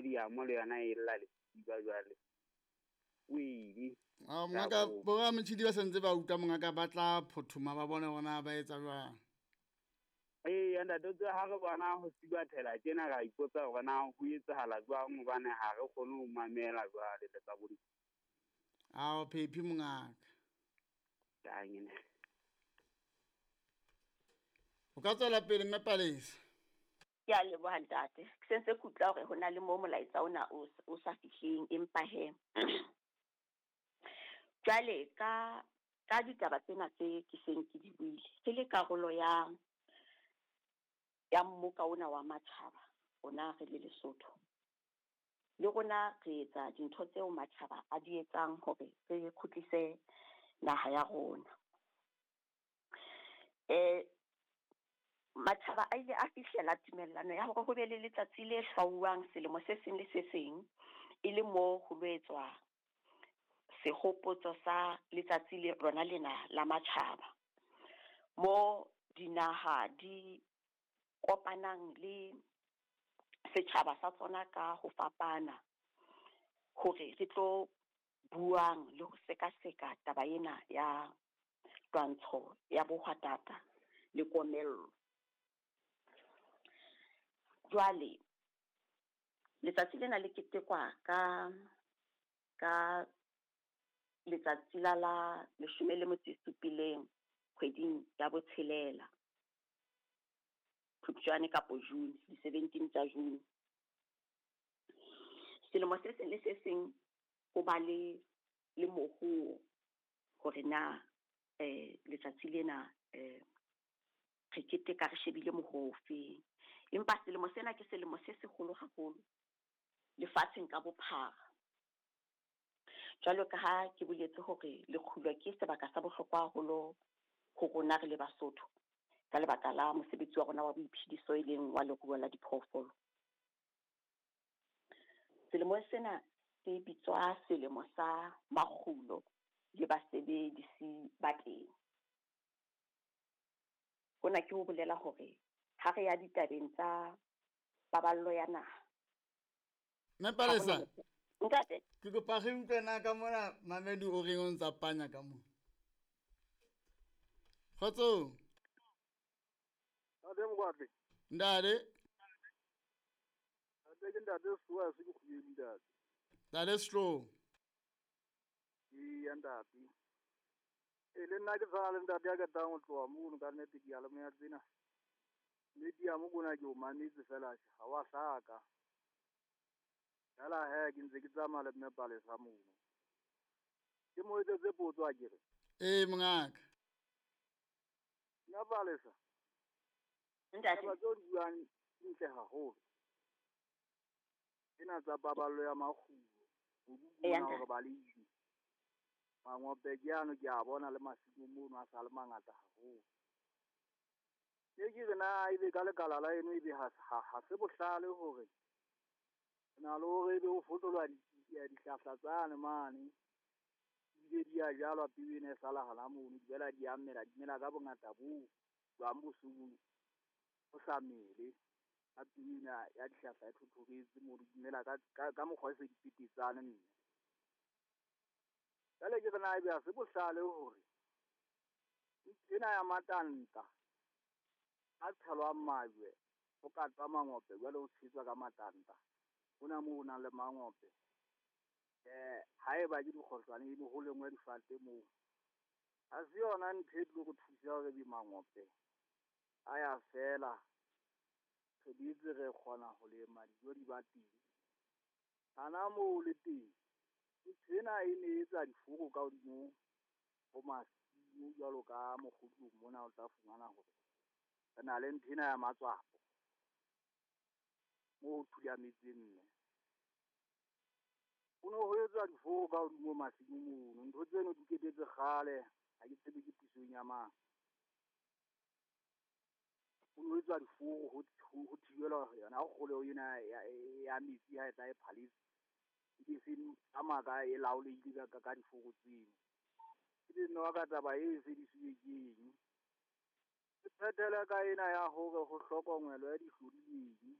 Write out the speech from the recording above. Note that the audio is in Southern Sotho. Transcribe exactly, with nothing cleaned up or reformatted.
stadium le yona e lla le ba jwale wili a mongaka bo ga motšhidi ba sentse ba utlwa mongaka ba tla phothoma ba bone gona ba etsa jwang ee anda dotse ha re bona ho sibathela tjena ga ipotsa gore na ho etsahala jwang hobane ha re kgone ho mamela jwale le tsa bodi a o phephi mongaka dangene o ka tswela pele mme Palesa ke a leboha ntate ke sentse ke utlwa hore ho na le mo molaetsa ona o o sa fihleng empa he jwale ka ka ditaba tsena tse ke seng ke di buile ke le karolo ya ya mmoka ona wa matjhaba ona re le Lesotho le rona re etsa dintho tseo matjhaba a di etsang hore re khutlise naha ya rona eh matjhaba a ile a fihlela tumellano ya hore ho be le letsatsi le hlauwang selemo se seng le se seng e le mo ho loetswa sehopotso sa letsatsi le rona lena la matjhaba mo dinaha di kopanang le setjhaba sa tsona ka ho fapana hore re tlo buang le ho seka-seka taba ena ya twantsho ya bohwatata le komello. Jwale letsatsi lena le ketekwa ka ka letsatsi la la leshome le metso e supileng kgweding ya botshelela Phupjane kapo June di seventeen tsa June selemo se seng le se seng ho ba le le mohuo hore na eh letsatsi lena eh re keteka re shebile mohofi empa selemo sena ke selemo se segolo haholo lefatsheng ka bophara jwalo ka ha ke boletse hore lekgulwa ke sebaka sa bohlokwa haholo ho rona re le Basotho ka lebaka la mosebetsi wa rona wa boiphediso e leng wa leruo la diphoofolo. Selemo sena se bitswa selemo sa makgulo le basebedisi ba teng. Hona ke ho bolela hore ha re ya ditabeng tsa paballo ya naha. Mme Palesa ntate ke kopa re utlwe na ka mona Mamedi o reng o ntsa panya ka mo Khotso Ade mkwatli ndade ade ke ndade suwa se ke khuyedi ndade ndade slow e ya ndade e le nna ke tsala ndade ya ka tang o tloa mo ka nne ke ya le mo ya tsena le dia mo bona ke o manetse fela ha wa hlaka yala he ke ntse ke tsama le mme Palesa mo ke mo etse tse potso a kere eh mongaka ya Palesa ntate ba tlo buang ntle haholo ena tsa paballo ya makgulo ho bua hore ba le itse mangope ke ano ke a bona le masimo mono a sa le mangata haholo ke ke na ile ka lekala la eno ebe ha ha se bohlale hore na le hore ebe o fotolwa ya dihlahla tsane mane di di ya jalwa pibene sala hala mono di bela di amela di mela ka bongata bo ba mbusu o sa mele a pina ya dihlahla ya thuthuretse mo di mela ka ka mokgwa se dipititsane nne jale ke na ebe a se bohlale hore ena ya matanta a tshalwa majwe o ka tsa mangope jwale o tshitswa ka matanta ona mo ona le mangope eh haeba ke dikgohlwane e ho lengwe difate mo a se yona nthetlo go thusa hore di mangope aya fela re ditse re kgona ho lema dijo di bating ana mo le teng tsena e ne etsa difoko ka hodimo ho masiu jwalo ka mogudung mona o tla fumana hore re na le nthina ya matswapo mo thuya metsenne uno ho etsa difoko ka hodimo masiu mono ntho tseno di ketetse kgale ha ke tsebe ke pisong ya mang uno etsa difoko ho thibela yona go gole yena ya metsi ha etla e phalisi di se amaka e laolehile ka ka difoko tseno ke no ka taba e se di sebekeng se phetela ka ena ya hore ho hlokomelo ya dihlodileng